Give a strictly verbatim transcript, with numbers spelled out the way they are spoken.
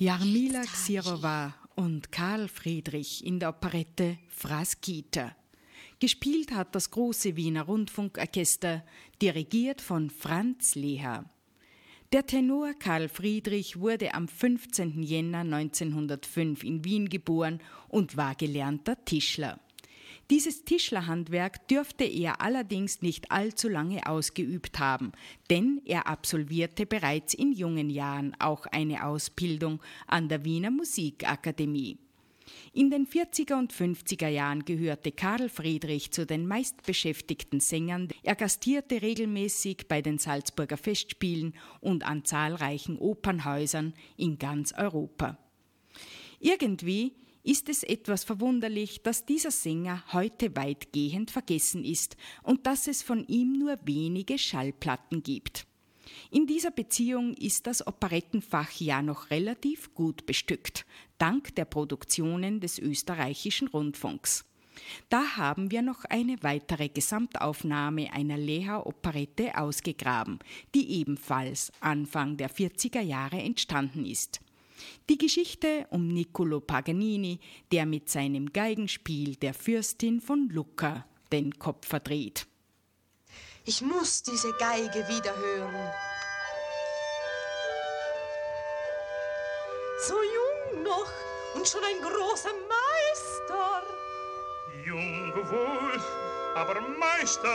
Jarmila Ksirova und Karl Friedrich in der Operette Frasquita. Gespielt hat das große Wiener Rundfunkorchester, dirigiert von Franz Leher. Der Tenor Karl Friedrich wurde am fünfzehnten Jänner neunzehnhundertfünf in Wien geboren und war gelernter Tischler. Dieses Tischlerhandwerk dürfte er allerdings nicht allzu lange ausgeübt haben, denn er absolvierte bereits in jungen Jahren auch eine Ausbildung an der Wiener Musikakademie. In den vierziger und fünfziger Jahren gehörte Karl Friedrich zu den meistbeschäftigten Sängern. Er gastierte regelmäßig bei den Salzburger Festspielen und an zahlreichen Opernhäusern in ganz Europa. Irgendwie ist es etwas verwunderlich, dass dieser Sänger heute weitgehend vergessen ist und dass es von ihm nur wenige Schallplatten gibt. In dieser Beziehung ist das Operettenfach ja noch relativ gut bestückt, dank der Produktionen des österreichischen Rundfunks. Da haben wir noch eine weitere Gesamtaufnahme einer Leher-Operette ausgegraben, die ebenfalls Anfang der vierziger Jahre entstanden ist. Die Geschichte um Niccolò Paganini, der mit seinem Geigenspiel der Fürstin von Lucca den Kopf verdreht. Ich muss diese Geige wieder hören. So jung noch und schon ein großer Meister. Jung wohl, aber Meister